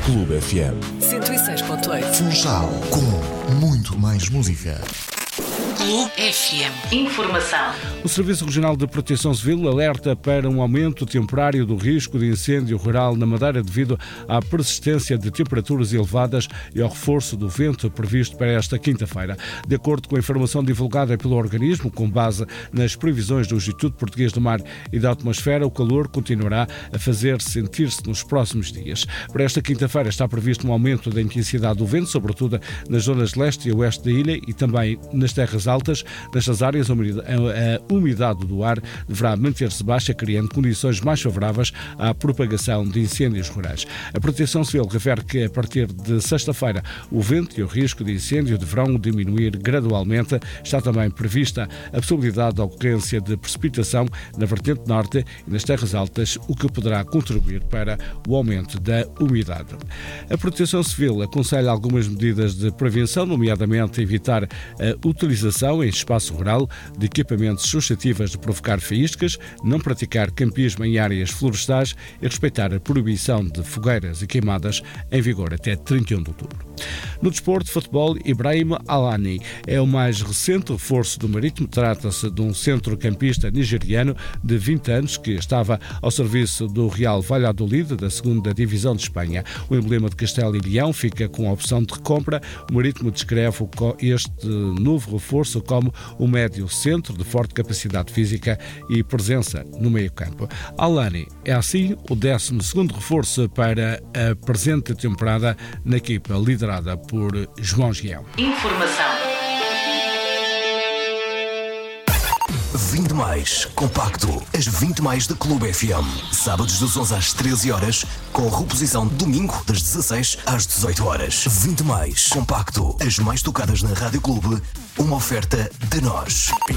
Clube FM 106.8. Funchal, com muito mais música. Clube FM. Informação. O Serviço Regional de Proteção Civil alerta para um aumento temporário do risco de incêndio rural na Madeira devido à persistência de temperaturas elevadas e ao reforço do vento previsto para esta quinta-feira. De acordo com a informação divulgada pelo organismo, com base nas previsões do Instituto Português do Mar e da Atmosfera, o calor continuará a fazer sentir-se nos próximos dias. Para esta quinta-feira está previsto um aumento da intensidade do vento, sobretudo nas zonas leste e oeste da ilha e também nas terras altas. Nestas áreas, a umidade do ar deverá manter-se baixa, criando condições mais favoráveis à propagação de incêndios rurais. A Proteção Civil refere que, a partir de sexta-feira, o vento e o risco de incêndio deverão diminuir gradualmente. Está também prevista a possibilidade da ocorrência de precipitação na vertente norte e nas terras altas, o que poderá contribuir para o aumento da umidade. A Proteção Civil aconselha algumas medidas de prevenção, nomeadamente evitar a utilização em espaço rural de equipamentos suscetíveis de provocar faíscas, não praticar campismo em áreas florestais e respeitar a proibição de fogueiras e queimadas em vigor até 31 de outubro. No desporto, futebol, Ibrahim Alani é o mais recente reforço do Marítimo. Trata-se de um centrocampista nigeriano de 20 anos que estava ao serviço do Real Valladolid, da 2ª Divisão de Espanha. O emblema de Castelo e Leão fica com a opção de recompra. O Marítimo descreve este novo reforço como um médio centro de forte capacidade física e presença no meio-campo. Alani é assim o 12º reforço para a presente temporada na equipa liderada por João Gião. Informação. 20 mais compacto, as 20 mais da Clube FM. Sábados das 11 às 13 horas, com reposição domingo das 16 às 18 horas. 20 mais compacto, as mais tocadas na Rádio Clube, uma oferta de nós.